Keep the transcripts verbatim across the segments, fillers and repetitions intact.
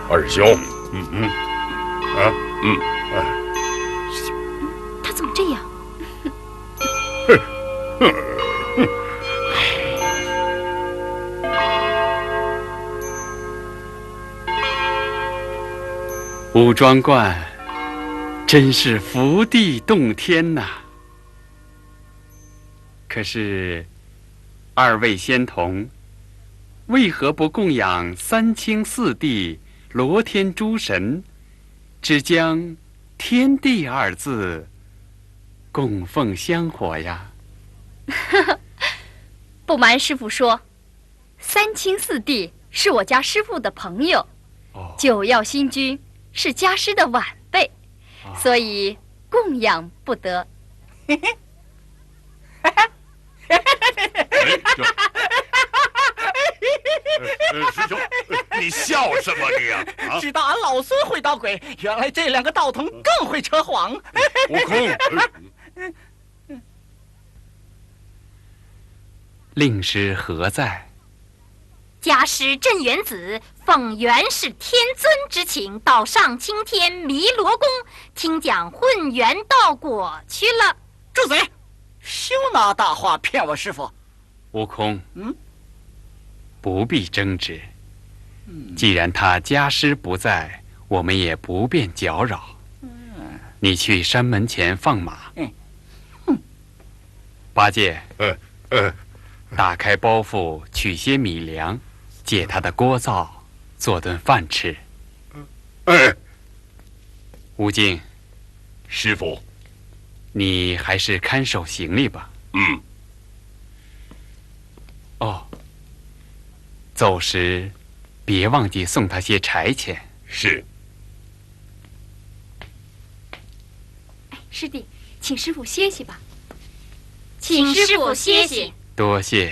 二兄，嗯嗯，啊嗯， 哎，他怎么这样？ 哼哼哼！ 武庄观真是福地洞天呐！可是，二位仙童为何不供养三清四帝、罗天诸神，只将“天地”二字供奉香火呀？ 不瞒师父说，三清四帝是我家师父的朋友，哦、九曜星君是家师的晚辈，哦、所以供养不得。 呃，师兄，你笑什么你呀、啊？啊、 知道俺老孙会捣鬼，原来这两个道童更会扯谎。 悟空， 令师何在？ 家师镇元子奉元始天尊之请，到上青天弥罗宫听讲混元道果去了。 住嘴！休拿大话骗我师父。 悟空， 嗯， 不必争执。既然他家师不在，我们也不便搅扰。嗯，你去山门前放马。 嗯，嗯， 八戒， 呃呃， 打开包袱，取些米粮，借他的锅灶做顿饭吃。 哎， 悟净， 师父， 你还是看守行李吧。 嗯。 哦，走时别忘记送他些柴钱。 是。 哎，师弟，请师父歇息吧。 请师父歇息。 多谢。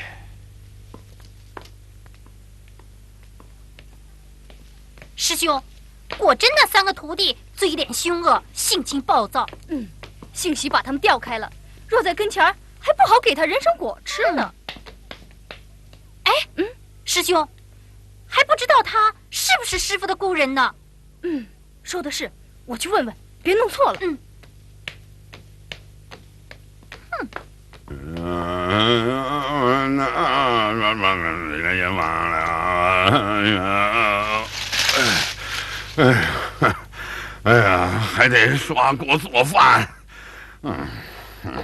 师兄，果真那三个徒弟嘴脸凶恶，性情暴躁。 嗯，幸喜把他们调开了，若在跟前儿，还不好给他人参果吃呢。 哎，嗯，师兄，还不知道他是不是师父的故人呢？ 嗯，说的是，我去问问，别弄错了。 嗯。 哼。嗯，那那也忘了。哎呀，哎呀，还得刷锅做饭。嗯嗯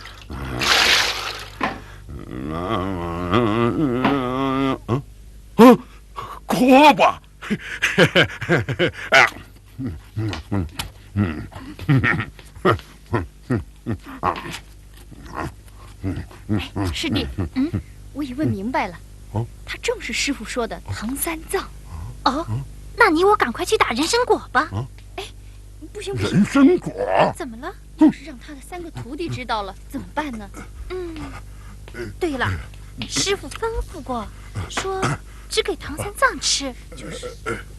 嗯嗯嗯，锅巴。哎呀，嗯嗯嗯嗯嗯嗯嗯啊。 哎，师弟，嗯，我已问明白了，哦，他正是师父说的唐三藏。 哦，那你我赶快去打人参果吧。 哎，不行不行， 人参果怎么了？要是让他的三个徒弟知道了，怎么办呢？ 嗯，对了，师父吩咐过，说只给唐三藏吃。 就是。